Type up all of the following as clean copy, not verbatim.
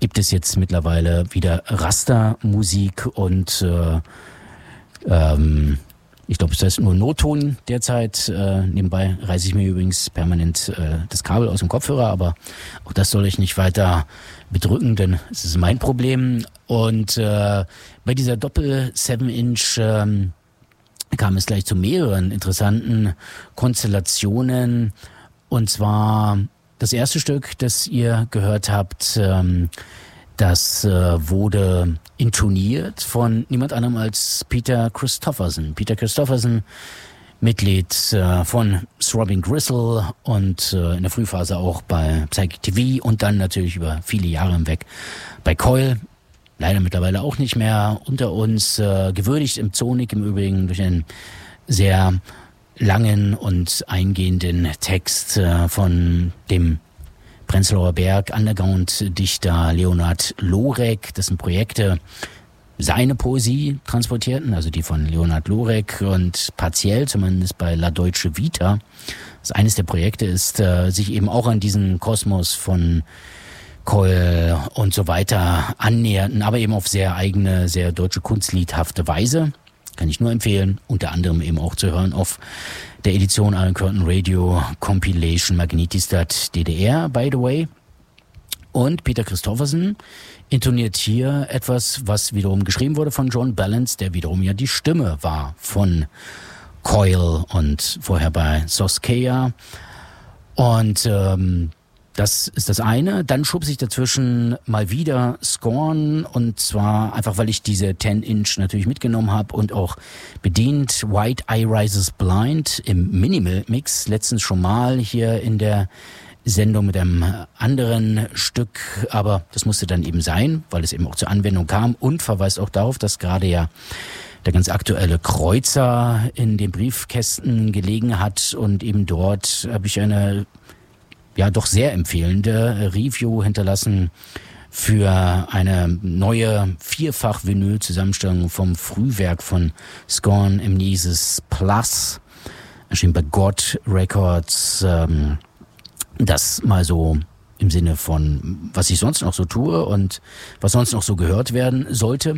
gibt es jetzt mittlerweile wieder Rastermusik und ich glaube, es heißt nur Notton derzeit. Nebenbei reiße ich mir übrigens permanent das Kabel aus dem Kopfhörer, aber auch das soll ich nicht weiter bedrücken, denn es ist mein Problem. Und bei dieser Doppel-7-Inch kam es gleich zu mehreren interessanten Konstellationen. Und zwar das erste Stück, das ihr gehört habt, das wurde intoniert von niemand anderem als Peter Christopherson. Peter Christopherson, Mitglied von Throbbing Gristle und in der Frühphase auch bei Psychic TV und dann natürlich über viele Jahre hinweg bei Coil. Leider mittlerweile auch nicht mehr unter uns. Gewürdigt im Zonik im Übrigen durch einen sehr langen und eingehenden Text von dem Prenzlauer Berg Underground-Dichter Leonhard Lorek, dessen Projekte seine Poesie transportierten, also die von Leonhard Lorek und partiell, zumindest bei La Deutsche Vita, das eines der Projekte ist, sich eben auch an diesen Kosmos von Coil und so weiter annäherten, aber eben auf sehr eigene, sehr deutsche kunstliedhafte Weise. Kann ich nur empfehlen, unter anderem eben auch zu hören auf der Edition Iron Curtain Radio Compilation Magnetistat DDR, by the way. Und Peter Christopherson intoniert hier etwas, was wiederum geschrieben wurde von John Balance, der wiederum ja die Stimme war von Coil und vorher bei Soskeya. Und das ist das eine. Dann schob sich dazwischen mal wieder Scorn und zwar einfach, weil ich diese 10-Inch natürlich mitgenommen habe und auch bedient. White Eye Rises Blind im Minimal Mix, letztens schon mal hier in der Sendung mit einem anderen Stück, aber das musste dann eben sein, weil es eben auch zur Anwendung kam und verweist auch darauf, dass gerade ja der ganz aktuelle Kreuzer in den Briefkästen gelegen hat und eben dort habe ich eine doch sehr empfehlende Review hinterlassen für eine neue Vierfach-Vinyl-Zusammenstellung vom Frühwerk von Scorn Amnesis Plus, erschienen bei God Records, das mal so im Sinne von, was ich sonst noch so tue und was sonst noch so gehört werden sollte.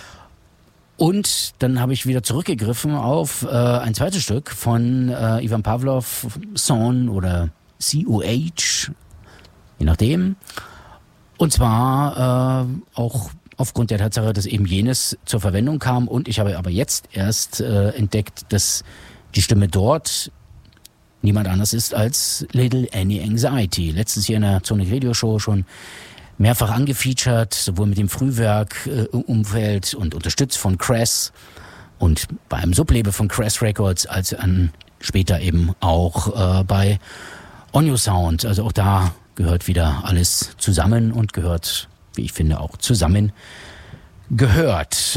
Und dann habe ich wieder zurückgegriffen auf ein zweites Stück von Ivan Pavlov, Son oder COH, je nachdem. Und zwar auch aufgrund der Tatsache, dass eben jenes zur Verwendung kam. Und ich habe aber jetzt erst entdeckt, dass die Stimme dort niemand anders ist als Little Annie Anxiety. Letztens hier in der Sonic Radio Show schon mehrfach angefeatured, sowohl mit dem Frühwerk-Umfeld und unterstützt von Crass und bei einem Sublabel von Crass Records, als später eben auch bei Onyo Sound, also auch da gehört wieder alles zusammen und gehört, wie ich finde, auch zusammen gehört.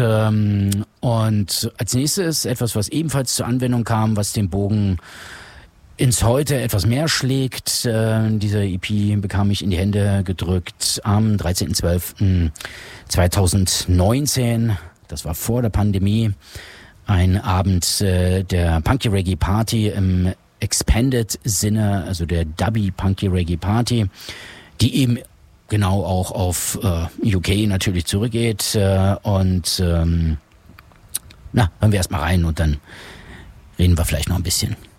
Und als nächstes etwas, was ebenfalls zur Anwendung kam, was den Bogen ins Heute etwas mehr schlägt. Diese EP bekam ich in die Hände gedrückt am 13.12.2019. Das war vor der Pandemie. Ein Abend der Punky Reggae Party im Expanded Sinne, also der Dubby Punky Reggae Party, die eben genau auch auf UK natürlich zurückgeht. Und hören wir erstmal rein und dann reden wir vielleicht noch ein bisschen.